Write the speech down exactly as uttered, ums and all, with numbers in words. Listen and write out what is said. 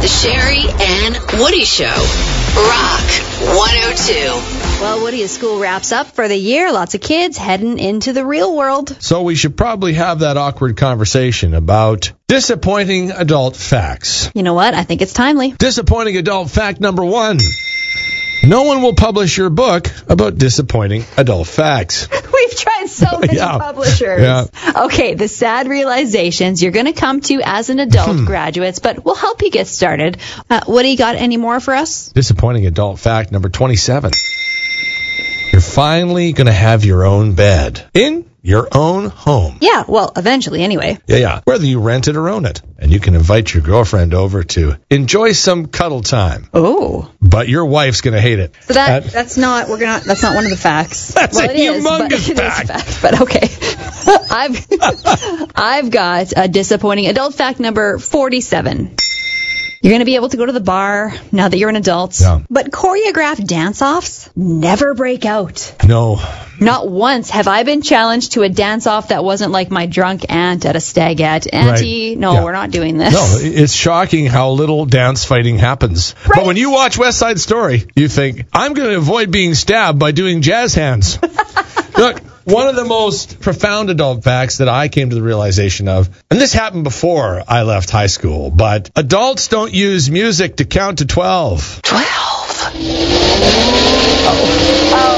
The Sherry and Woody Show. Rock one oh two. Well, Woody, as school wraps up for the year, lots of kids heading into the real world. So we should probably have that awkward conversation about disappointing adult facts. You know what? I think it's timely. Disappointing adult fact number one. No one will publish your book about disappointing adult facts. We've tried so many Yeah. publishers. Yeah. Okay, the sad realizations you're going to come to as an adult, graduates, but we'll help you get started. Uh, Woody, got any more for us? Disappointing adult fact number twenty-seven. You're finally going to have your own bed in your own home. Yeah, well, eventually anyway. Yeah, yeah. Whether you rent it or own it. And you can invite your girlfriend over to enjoy some cuddle time. Oh. But your wife's going to hate it. So that that's not we're gonna that's not one of the facts. That's well, a it is, but humongous it is a fact. fact. But okay, I've I've got a disappointing adult fact number forty-seven. You're going to be able to go to the bar now that you're an adult. Yeah. But choreographed dance-offs never break out. No. Not once have I been challenged to a dance-off that wasn't like my drunk aunt at a stagette. Auntie, Right. no, Yeah. we're not doing this. No, it's shocking how little dance fighting happens. Right. But when you watch West Side Story, you think, I'm going to avoid being stabbed by doing jazz hands. Look, one of the most profound adult facts that I came to the realization of, and this happened before I left high school, but adults don't use music to count to twelve. twelve. Oh.